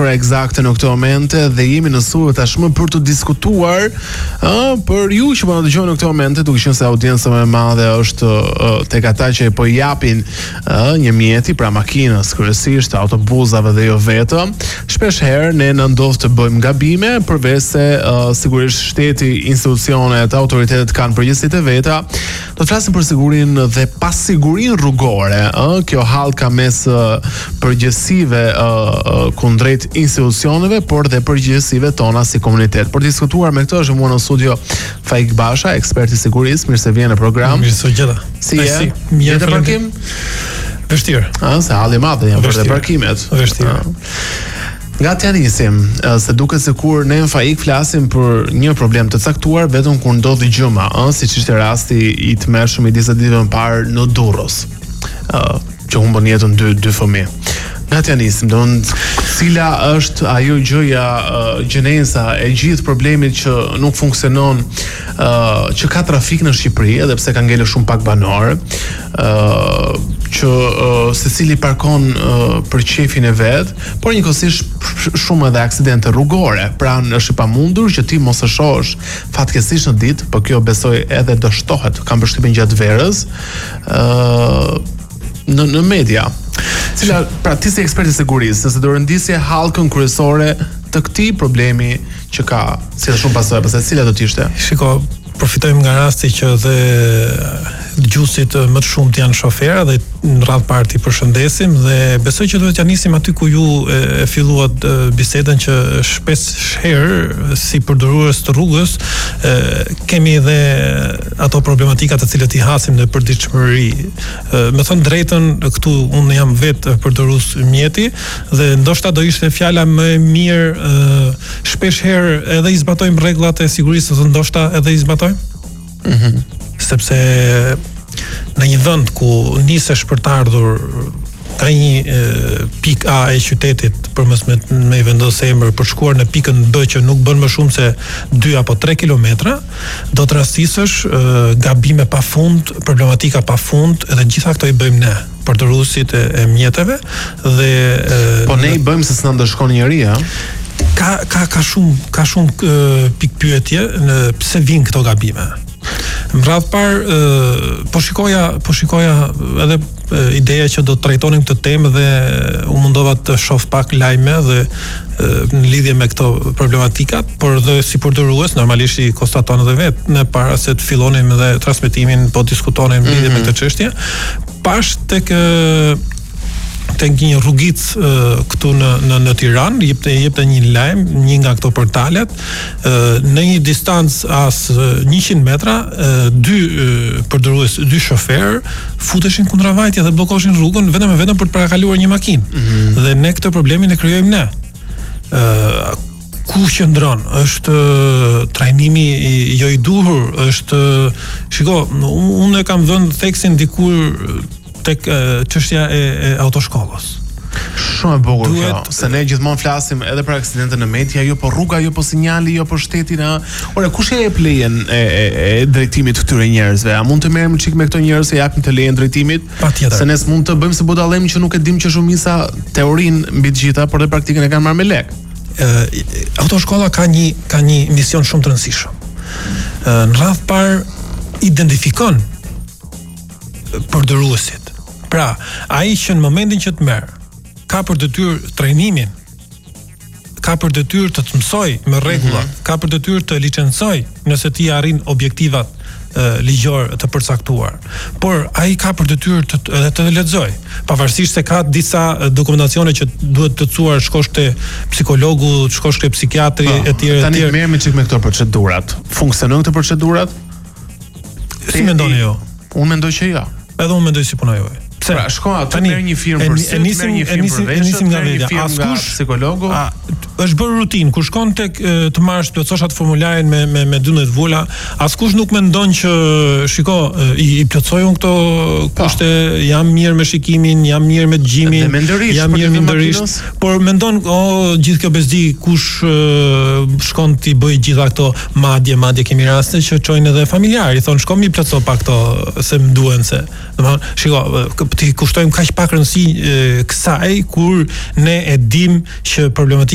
ora eksakte në këtë moment dhe jemi në studio tashmë për të diskutuar për ju që po na dëgjoni në këtë moment, duke qenë se audienca më e madhe është tek ata që po japin një mjeti, pra makinës kryesisht, autobusave dhe jo vetëm. Shpesh herë ne na ndodh të bëjmë gabime, përveç se sigurisht shteti, institucionet, autoritetet kanë përgjegjësitë e veta. Do të flasim për sigurinë dhe pasigurinë rrugore, kjo hallka mes përgjegjësive kundrejt institucioneve, por dhe përgjegjësive tona si komunitet. Për të diskutuar me këtë është mua në studio Faik Basha, ekspert i sigurisë, mirë se vjen në program. Mirë se gjeta. Si je? Mirë të parkim? Vështirë. Se halli madhe janë për të parkimet. Vështirë. Nga të nisim, se duket se kur ne në Faik flasim për një problem të caktuar vetëm kur ndodhi gjëma, siç ishte rasti i tmerrshëm i disa ditëve më parë në Durrës, që humbën jetën dy fëmijë. Nga të nisim, cila është ajo gjëja, gjeneza e gjithë problemit që nuk funksionon, që ka trafik në Shqipëri, edhe pse ka ngelur shumë pak banor, që secili parkon për qefin e vet, por njëkohësisht shumë edhe aksidente rrugore. Pra është i pamundur që ti mos e shohësh fatkeqësisht në ditë, por kjo besoj edhe do shtohet, kam përshtypjen gjatë verës, në media. Cila, pra ti si ekspert i sigurisë, nëse do rëndisje hallkën kryesore të këtij problemi që ka si shumë pasojë, cila do të ishte? Shiko, përfitojmë nga rasti që dhe dëgjuesit më të shumt janë shoferë dhe në radhë parë përshëndesim dhe besoj që duhet t'ja nisim aty ku ju e filluat bisedën, që shpesh herë si përdorues të rrugës kemi edhe ato problematika të cilët i hasim në përditshmëri. Me thënë drejtën, këtu unë jam vetë përdorues mjeti dhe ndoshta do ishte fjala më e mirë shpesh herë edhe i zbatojmë rregullat e sigurisë, ose ndoshta edhe i zbatojmë. Sepse në një vend ku nisesh për të ardhur nga një pikë A e qytetit përmes me vendosë emër për shkuar në pikën B që nuk bën më shumë se 2 apo 3 kilometra, do të rastisësh gabime pafund, problematika pafund, dhe gjitha këto i bëjmë ne, përdoruesit e mjeteve dhe po ne i bëjmë se s'na ndëshkon njëri, Ka shumë pikë pyetje në pse vijnë këto gabime. Në radhë parë po shikoja edhe ideja që do të trajtonim këtë temë dhe u mundova të shoh pak lajme dhe në lidhje me këto problematikat, por dhe si përdorues normalisht i konstaton edhe vetë në para se të fillonim edhe transmetimin, po diskutonim në lidhje me këtë çështje. Pash tek një rrugic këtu në Tiranë, jepte një lajm, një nga këto portalet, në një distancë as 100 metra, dy shoferë futeshin kundravajtje dhe bllokoshin rrugën vetëm për të parakaluar një makinë. Dhe ne këtë problemin e krijojmë ne. Ku qëndron? Është trajnimi jo i duhur, është shiko, unë e kam vënë theksin dikur tek çështja e autoshkollës. Shumë e bukur kjo, se ne gjithmonë flasim edhe për aksidente në media, jo po rruga, jo po sinjali, jo po shteti. Ora, kush e jep lejen e drejtimit këtyre njerëzve? A mund të merrem çik me këto njerëz që japin të lejen drejtimit? Patjetër. Se ne mund të bëjmë si budallëm që nuk e dim që shumica teorinë mbi të gjitha, por dhe praktikën e kanë marrë me lek. Autoshkolla ka një mision shumë të rëndësishëm. Në radhë parë identifikon përdoruesit. Pra, ai që në momentin që të merr, ka për detyrë trajnimin, ka për detyrë të mësoj me rregulla, ka për detyrë të licencoj nëse ti arrin objektivat ligjor të përcaktuar. Por ai ka për detyrë të lexoj, pavarësisht se ka disa dokumentacione që duhet të thuar, shkosh te psikologu, shkosh te psikiatri etj. Tani merremi çik me këto procedurat. Funksionojnë këto procedurat? Si mendoni ju? Unë mendoj që jo. Edhe unë mendoj si puna juaj. Pra, shko atë merr një firmë për syt, merr një firmë për veshët, merr një firmë nga psikologu. Është bërë rutinë, kur shkon tek të marrësh plotësosh atë formularin me 12 vola, askush nuk mendon që shiko, i plotsoj unë këto kushte, jam mirë me shikimin, jam mirë me dëgjimin, jam mirë mindërisht, por mendon, gjithë kjo bezdi, kush shkon ti bëj gjitha këto, madje kemi raste që çojnë edhe familjar, i thon shko mi plotso pa këto se më duhen se. Domethënë, shiko, ti kushtojmë kaq pak rëndësi kësaj kur ne e dim që problematika